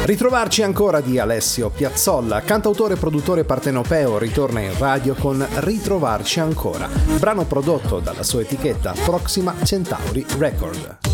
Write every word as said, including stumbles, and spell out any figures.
Ritrovarci ancora di Alessio Piazzolla, cantautore e produttore partenopeo, ritorna in radio con Ritrovarci ancora, brano prodotto dalla sua etichetta Proxima Centauri Record.